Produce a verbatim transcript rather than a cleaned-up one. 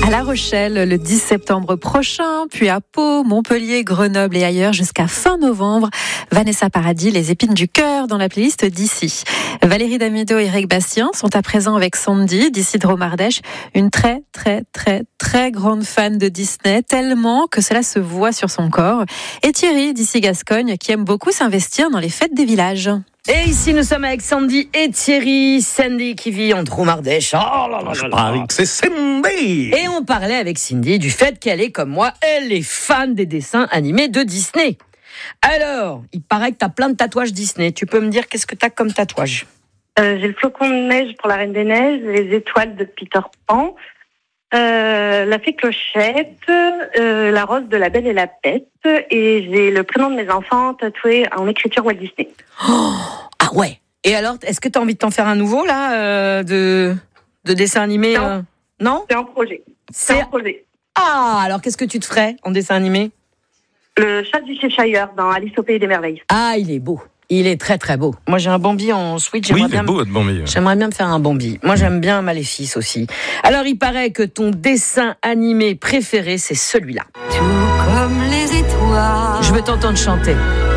À La Rochelle le dix septembre prochain, puis à Pau, Montpellier, Grenoble et ailleurs jusqu'à fin novembre. Vanessa Paradis, les épines du cœur dans la playlist d'ici. Valérie Damido et Eric Bastien sont à présent avec Sandy, d'ici Dromardèche, une très très très très grande fan de Disney, tellement que cela se voit sur son corps. Et Thierry, d'ici Gascogne, qui aime beaucoup s'investir dans les fêtes des villages. Et ici, nous sommes avec Sandy et Thierry. Sandy qui vit en Dromardèche. Oh là là là là. C'est Sandy. Et on parlait avec Cindy du fait qu'elle est, comme moi, elle est fan des dessins animés de Disney. Alors, il paraît que tu as plein de tatouages Disney. Tu peux me dire qu'est-ce que tu as comme tatouage ? euh, J'ai le flocon de neige pour la Reine des Neiges, les étoiles de Peter Pan, euh, la fée Clochette, euh, la rose de la Belle et la Bête, et j'ai le prénom de mes enfants tatoué en écriture Walt Disney. Oh, ah ouais. Et alors, est-ce que tu as envie de t'en faire un nouveau, là, euh, de, de dessin animé Non. euh... Non ? C'est en projet. C'est, C'est en projet. Ah, alors qu'est-ce que tu te ferais en dessin animé ? Le chat du Cheshire dans Alice au Pays des Merveilles. Ah, il est beau. Il est très très beau. Moi, j'ai un Bambi en Switch. Oui, J'aimerais il bien est beau, votre Bambi. J'aimerais bien me faire un Bambi. Moi, j'aime bien Maléfice aussi. Alors, il paraît que ton dessin animé préféré, c'est celui-là. Tout comme les étoiles. Je veux t'entendre chanter.